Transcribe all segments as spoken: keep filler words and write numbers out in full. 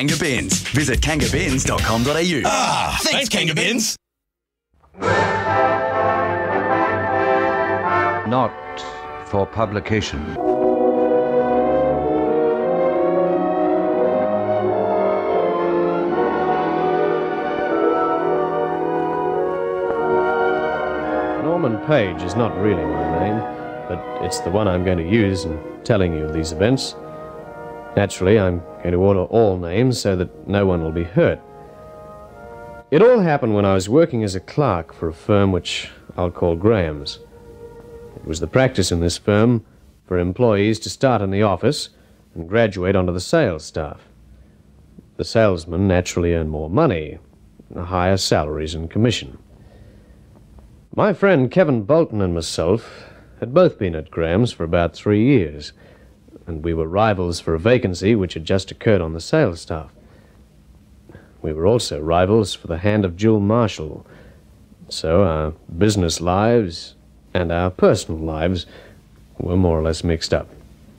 Kanga Bins. Visit kanga bins dot com dot a u. Ah, thanks, Kanga Bins. Not for publication. Norman Page is not really my name, but it's the one I'm going to use in telling you of these events. Naturally, I'm going to order all names so that no one will be hurt. It all happened when I was working as a clerk for a firm which I'll call Graham's. It was the practice in this firm for employees to start in the office and graduate onto the sales staff. The salesmen naturally earn more money, higher salaries and commission. My friend Kevin Bolton and myself had both been at Graham's for about three years, and we were rivals for a vacancy which had just occurred on the sales staff. We were also rivals for the hand of Jewel Marshall, so our business lives and our personal lives were more or less mixed up.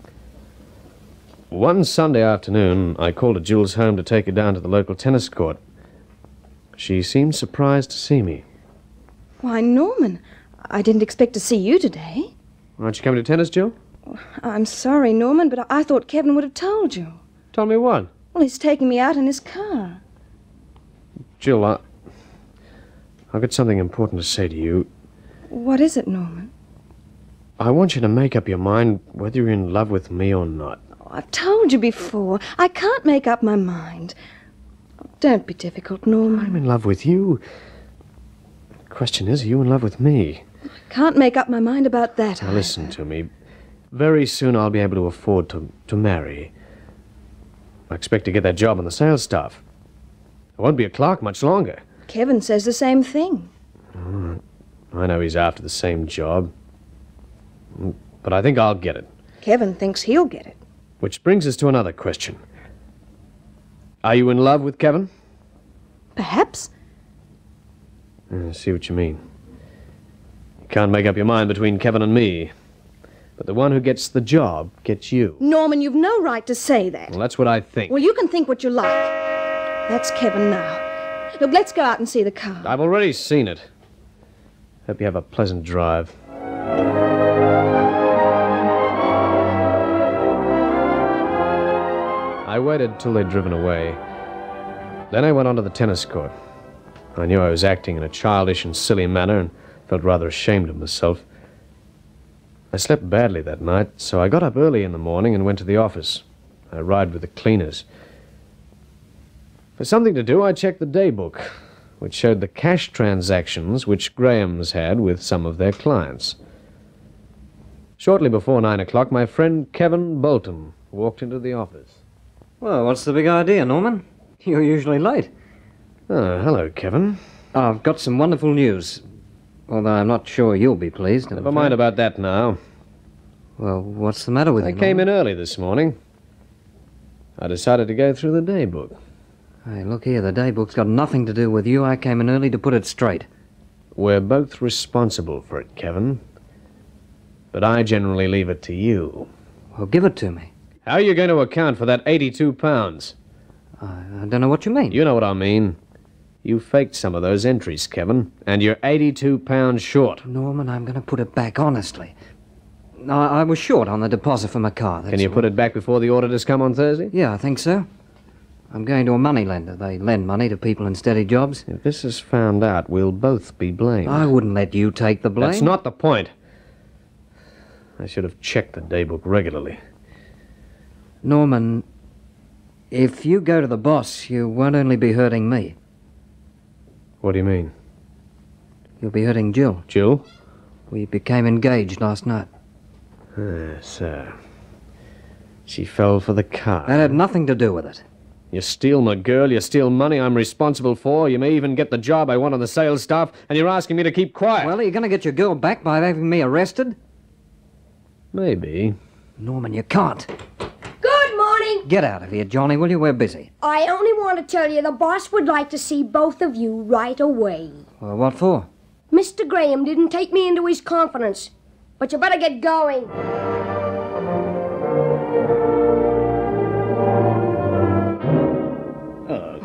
One Sunday afternoon, I called at Jewel's home to take her down to the local tennis court. She seemed surprised to see me. Why, Norman, I didn't expect to see you today. Aren't you coming to tennis, Jill? I'm sorry, Norman, but I thought Kevin would have told you. Told me what? Well, he's taking me out in his car. Jill, I... I've got something important to say to you. What is it, Norman? I want you to make up your mind whether you're in love with me or not. Oh, I've told you before. I can't make up my mind. Don't be difficult, Norman. I'm in love with you. The question is, are you in love with me? I can't make up my mind about that. Now, listen to me. Very soon I'll be able to afford to, to marry. I expect to get that job on the sales staff. I won't be a clerk much longer. Kevin says the same thing. Mm, I know he's after the same job. But I think I'll get it. Kevin thinks he'll get it. Which brings us to another question. Are you in love with Kevin? Perhaps. I see what you mean. You can't make up your mind between Kevin and me. But the one who gets the job gets you. Norman, you've no right to say that. Well, that's what I think. Well, you can think what you like. That's Kevin now. Look, let's go out and see the car. I've already seen it. Hope you have a pleasant drive. I waited till they'd driven away. Then I went onto the tennis court. I knew I was acting in a childish and silly manner and felt rather ashamed of myself. I slept badly that night, so I got up early in the morning and went to the office. I arrived with the cleaners. For something to do, I checked the daybook, which showed the cash transactions which Graham's had with some of their clients. Shortly before nine o'clock, my friend Kevin Bolton walked into the office. Well, what's the big idea, Norman? You're usually late. Oh, hello, Kevin. I've got some wonderful news. Although I'm not sure you'll be pleased. Never mind about that now. Well, what's the matter with I you, came Norman? in early this morning. I decided to go through the daybook. Hey, look here, the daybook's got nothing to do with you. I came in early to put it straight. We're both responsible for it, Kevin. But I generally leave it to you. Well, give it to me. How are you going to account for that eighty-two pounds? I, I don't know what you mean. You know what I mean. You faked some of those entries, Kevin, and you're eighty-two pounds short. Norman, I'm going to put it back honestly. I, I was short on the deposit for my car. Can you all. put it back before the auditors come on Thursday? Yeah, I think so. I'm going to a money lender. They lend money to people in steady jobs. If this is found out, we'll both be blamed. I wouldn't let you take the blame. That's not the point. I should have checked the daybook regularly. Norman, if you go to the boss, you won't only be hurting me. What do you mean? You'll be hurting Jill. Jill? We became engaged last night. Ah, so. She fell for the car. That had nothing to do with it. You steal my girl, you steal money I'm responsible for, you may even get the job I want on the sales staff, and you're asking me to keep quiet. Well, are you going to get your girl back by having me arrested? Maybe. Norman, you can't. Good morning. Get out of here, Johnny, will you? We're busy. I only want to tell you the boss would like to see both of you right away. Well, what for? Mister Graham didn't take me into his confidence, but you better get going.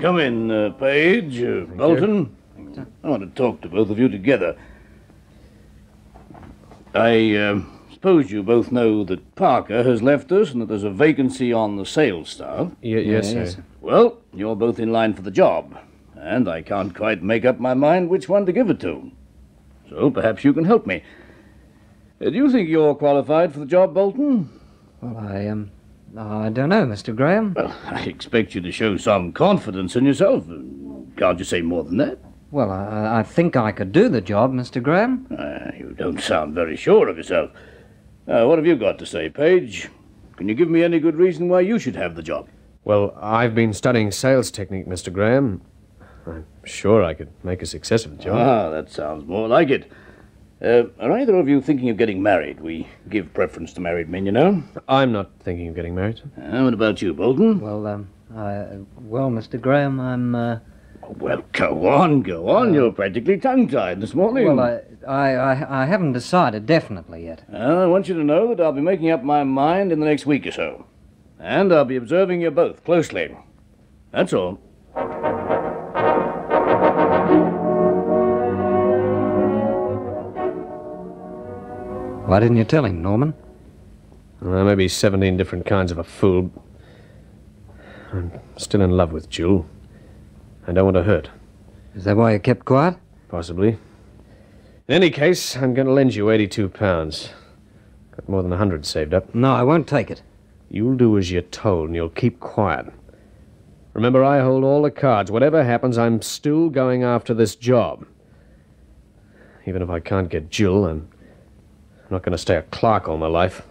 come in, uh, Page, uh, Bolton. I want to talk to both of you together. I uh, suppose you both know that Parker has left us and that there's a vacancy on the sales staff. Y- yes, Yeah, sir. yes. Well, you're both in line for the job, and I can't quite make up my mind which one to give it to. So perhaps you can help me. Uh, do you think you're qualified for the job, Bolton? Well, I, um, I don't know, Mister Graham. Well, I expect you to show some confidence in yourself. Can't you say more than that? Well, I, I think I could do the job, Mister Graham. Uh, you don't sound very sure of yourself. Uh, what have you got to say, Page? Can you give me any good reason why you should have the job? Well, I've been studying sales technique, Mister Graham. I'm sure I could make a success of the job. Ah, that sounds more like it. Uh, are either of you thinking of getting married? We give preference to married men, you know. I'm not thinking of getting married. Uh, what about you, Bolton? Well, um, I, well, Mister Graham, I'm, uh... Well, go on, go on. You're practically tongue-tied this morning. Well, I, I, I, I haven't decided definitely yet. Well, I want you to know that I'll be making up my mind in the next week or so. And I'll be observing you both closely. That's all. Why didn't you tell him, Norman? Well, there may be seventeen different kinds of a fool. I'm still in love with Jewel. I don't want to hurt. Is that why you kept quiet? Possibly. In any case, I'm going to lend you eighty-two pounds. Got more than a hundred saved up. No, I won't take it. You'll do as you're told, and you'll keep quiet. Remember, I hold all the cards. Whatever happens, I'm still going after this job. Even if I can't get Jewel, I'm not going to stay a clerk all my life.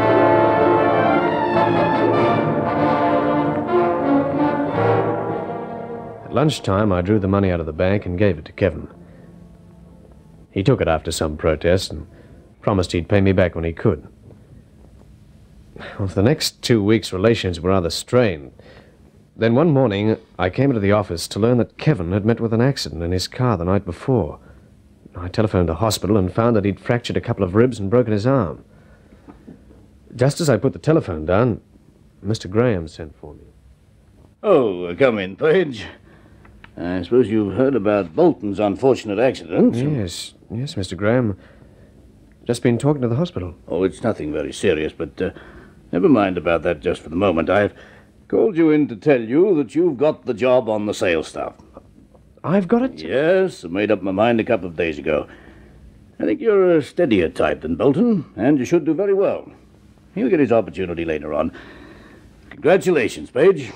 At lunchtime, I drew the money out of the bank and gave it to Kevin. He took it after some protest and promised he'd pay me back when he could. Well, for the next two weeks, relations were rather strained. Then one morning, I came into the office to learn that Kevin had met with an accident in his car the night before. I telephoned the hospital and found that he'd fractured a couple of ribs and broken his arm. Just as I put the telephone down, Mister Graham sent for me. Oh, uh, come in, Page. I suppose you've heard about Bolton's unfortunate accident. Yes, yes, Mister Graham. Just been talking to the hospital. Oh, it's nothing very serious, but uh, never mind about that just for the moment. I've called you in to tell you that you've got the job on the sales staff. I've got it? Yes, I made up my mind a couple of days ago. I think you're a steadier type than Bolton, and you should do very well. He'll get his opportunity later on. Congratulations, Page.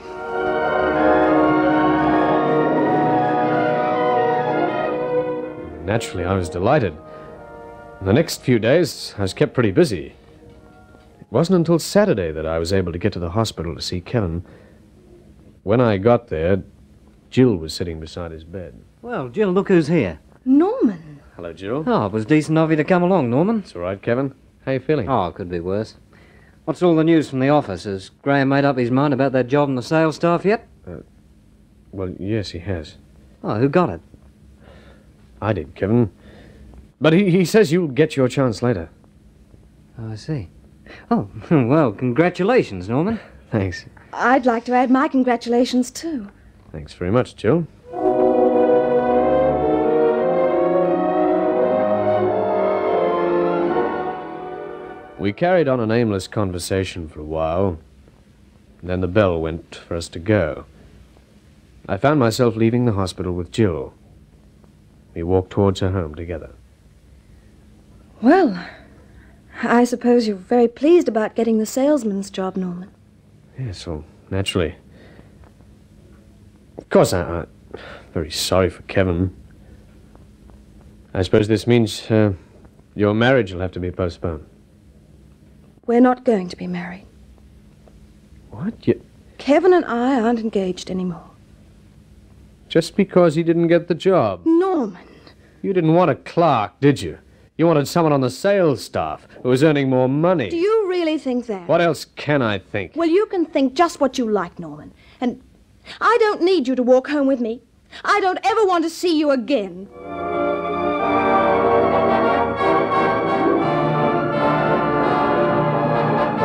Naturally, I was delighted. The next few days, I was kept pretty busy. It wasn't until Saturday that I was able to get to the hospital to see Kevin. When I got there, Jill was sitting beside his bed. Well, Jill, look who's here. Norman. Hello, Jill. Oh, it was decent of you to come along, Norman. It's all right, Kevin. How you feeling? Oh, it could be worse. What's all the news from the office? Has Graham made up his mind about that job in the sales staff yet? Well, yes, he has. Oh, who got it? I did, Kevin. But he, he says you'll get your chance later. Oh, I see. Oh, well, congratulations, Norman. Thanks. I'd like to add my congratulations, too. Thanks very much, Jill. We carried on an aimless conversation for a while. Then the bell went for us to go. I found myself leaving the hospital with Jill. We walked towards her home together. Well, I suppose you're very pleased about getting the salesman's job, Norman. Yes, well, naturally. Of course, I, I'm very sorry for Kevin. I suppose this means uh, your marriage will have to be postponed. We're not going to be married. What? You, Kevin and I aren't engaged anymore. just because he didn't get the job? Norman. You didn't want a clerk, did you? You wanted someone on the sales staff who was earning more money. Do you really think that? What else can I think? Well, you can think just what you like, Norman. And I don't need you to walk home with me. I don't ever want to see you again.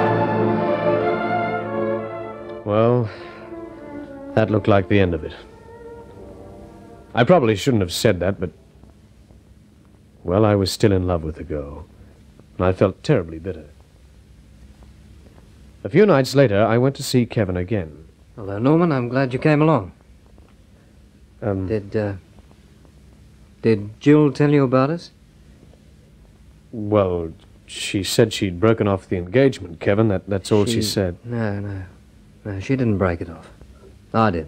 Well, that looked like the end of it. I probably shouldn't have said that, but... Well, I was still in love with the girl, and I felt terribly bitter. A few nights later, I went to see Kevin again. Hello, Norman. I'm glad you came along. Um, Did, uh... Did Jill tell you about us? Well, she said she'd broken off the engagement, Kevin. That, that's all she, she said. No, no. No, she didn't break it off. I did.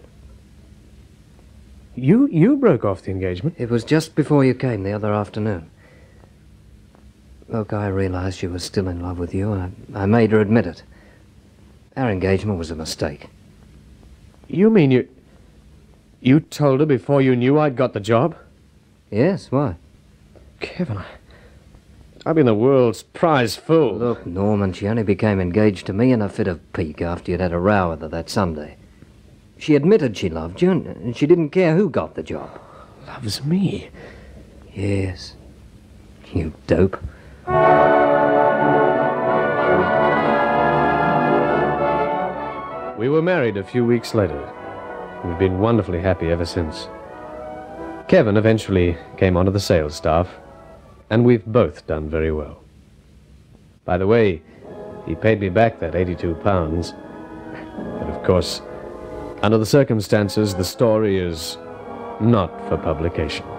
You, you broke off the engagement? It was just before you came the other afternoon. Look, I realized she was still in love with you, and I, I made her admit it. Our engagement was a mistake. You mean you... You told her before you knew I'd got the job? Yes, why? Kevin, I... I've been the world's prize fool. Look, Norman, she only became engaged to me in a fit of pique after you'd had a row with her that Sunday. She admitted she loved you, and she didn't care who got the job. Loves me? Yes. You dope. We were married a few weeks later. We've been wonderfully happy ever since. Kevin eventually came onto the sales staff, and we've both done very well. By the way, he paid me back that eighty-two pounds. But of course, under the circumstances, the story is not for publication.